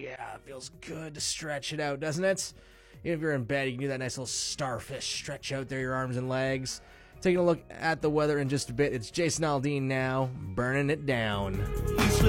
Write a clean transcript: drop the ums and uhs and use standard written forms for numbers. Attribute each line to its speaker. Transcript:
Speaker 1: yeah, it feels good to stretch it out, doesn't it? Even if you're in bed, you can do that nice little starfish stretch out there, your arms and legs. Taking a look at the weather in just a bit, it's Jason Aldean now, burning it down.